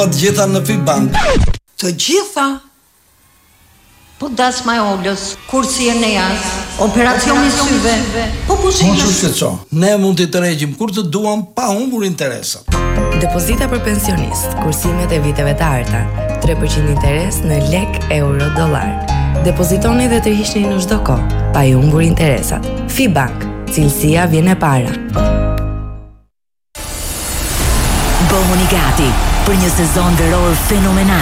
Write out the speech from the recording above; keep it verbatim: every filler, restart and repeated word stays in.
Të gjitha në Fibank. Të gjitha? Po dasma e Olës, kursi e Neas, operacioni syve, po pushime. Mos u shqetëso. Ne mund t'i tërheqim kur të duam pa humbur interesat. Depozita për pensionist, kursimet e viteve të arta, tre përqind interes në lek, euro, dollar. Depozitoni dhe tërhiqni në çdo kohë, pa i humbur interesat. Fibank, cilësia vjen e para. Bëhuni gati për një sezon veror fenomenal.